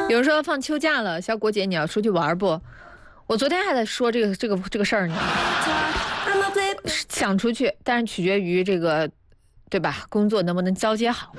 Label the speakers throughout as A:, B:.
A: 有人说放秋假了，小果姐你要出去玩不？我昨天还在说这个事儿呢。想出去，但是取决于这个，对吧？工作能不能交接好，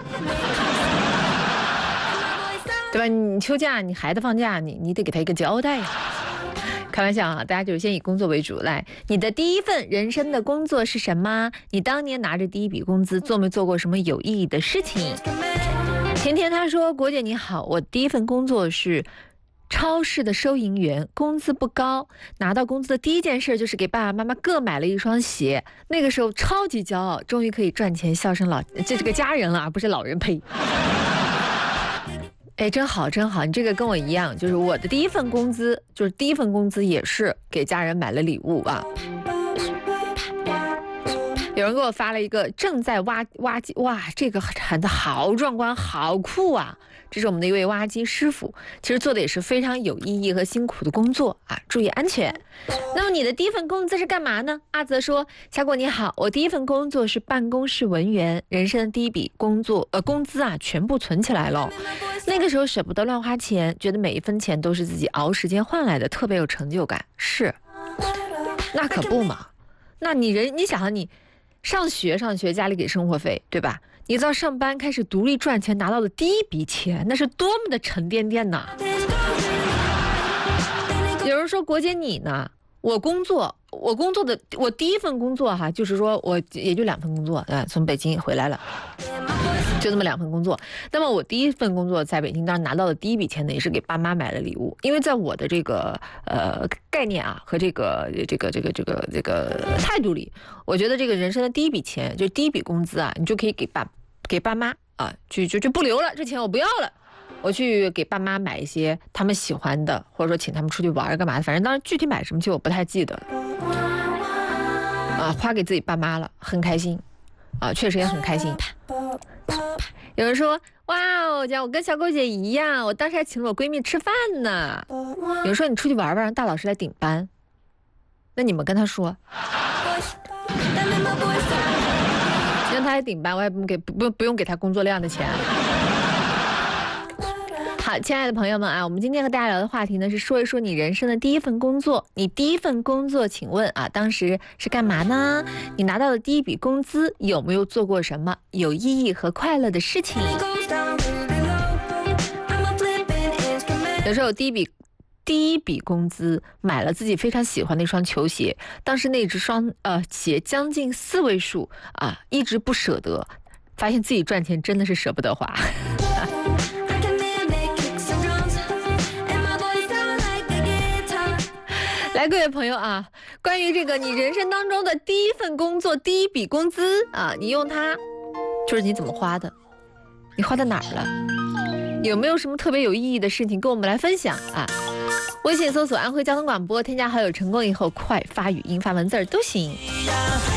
A: 对吧？你休假，你孩子放假，你得给他一个交代呀。开玩笑啊，大家就先以工作为主。来，你的第一份人生的工作是什么？你当年拿着第一笔工资，做没做过什么有意义的事情？甜甜她说：“果姐你好，我第一份工作是超市的收银员，工资不高，拿到工资的第一件事就是给爸爸妈妈各买了一双鞋。那个时候超级骄傲，终于可以赚钱孝顺这个家人了，而不是老人呸。”哎，真好真好，你这个跟我一样，就是我的第一份工资也是给家人买了礼物啊。有人给我发了一个正在挖机，哇，这个喊的好壮观，好酷啊！这是我们的一位挖机师傅，其实做的也是非常有意义和辛苦的工作啊，注意安全。那么你的第一份工资是干嘛呢？阿泽说：“小果你好，我第一份工作是办公室文员，人生的第一笔工资啊，全部存起来了。那个时候舍不得乱花钱，觉得每一分钱都是自己熬时间换来的，特别有成就感。是，那可不嘛。那你想想你。”上学家里给生活费，对吧？你到上班开始独立赚钱，拿到的第一笔钱，那是多么的沉甸甸呐！有人说果姐你呢？我第一份工作哈，就是说我也就2份工作，从北京回来了，就这么2份工作。那么我第一份工作在北京，当然拿到的第一笔钱呢，也是给爸妈买了礼物。因为在我的这个概念啊和这个态度里，我觉得这个人生的第一笔钱，就第一笔工资啊，你就可以给爸妈啊，就不留了，这钱我不要了。我去给爸妈买一些他们喜欢的，或者说请他们出去玩干嘛的，反正当时具体买什么其实我不太记得了。花给自己爸妈了，很开心，确实也很开心。有人说：“哇哦，我跟小狗姐一样，我当时还请了我闺蜜吃饭呢。”有人说：“你出去玩玩，让大老师来顶班。”那你们跟他说，让他来顶班，我也不用给他工作量的钱。好，亲爱的朋友们啊，我们今天和大家聊的话题呢是说一说你人生的第一份工作。你第一份工作，请问啊，当时是干嘛呢？你拿到的第一笔工资有没有做过什么有意义和快乐的事情？有时候第一笔工资买了自己非常喜欢的一双球鞋，当时那只鞋将近4位数啊，一直不舍得，发现自己赚钱真的是舍不得花。来，各位朋友啊，关于这个你人生当中的第一份工作、第一笔工资啊，你用它，就是你怎么花的？你花在哪儿了？有没有什么特别有意义的事情跟我们来分享啊？微信搜索安徽交通广播，添加好友成功以后，快发语音、发文字都行。